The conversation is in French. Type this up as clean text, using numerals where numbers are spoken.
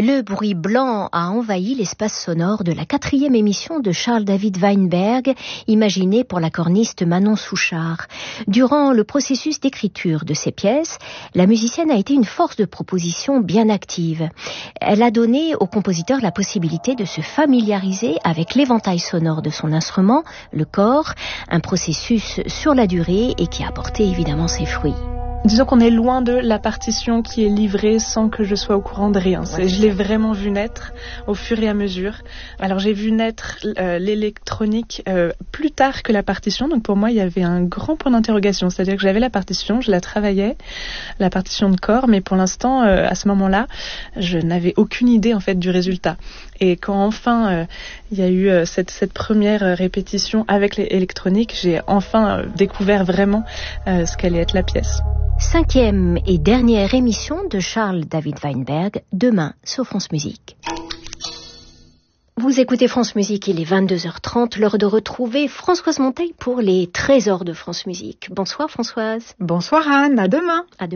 Le bruit blanc a envahi l'espace sonore de la 4e émission de Charles David Weinberg, imaginée pour la corniste Manon Souchard. Durant le processus d'écriture de ces pièces, la musicienne a été une force de proposition bien active. Elle a donné au compositeur la possibilité de se familiariser avec l'éventail sonore de son instrument, le cor, un processus sur la durée et qui a porté évidemment ses fruits. Disons qu'on est loin de la partition qui est livrée sans que je sois au courant de rien. Je l'ai vraiment vu naître au fur et à mesure. Alors j'ai vu naître l'électronique plus tard que la partition. Donc pour moi, il y avait un grand point d'interrogation. C'est-à-dire que j'avais la partition, je la travaillais, la partition de corps, mais pour l'instant, à ce moment-là, je n'avais aucune idée en fait du résultat. Et quand enfin il y a eu cette première répétition avec l'électronique, j'ai enfin découvert vraiment ce qu'allait être la pièce. 5e et dernière émission de Charles David Weinberg, demain sur France Musique. Vous écoutez France Musique, il est 22h30, l'heure de retrouver Françoise Monteil pour les trésors de France Musique. Bonsoir Françoise. Bonsoir Anne, à demain. À demain.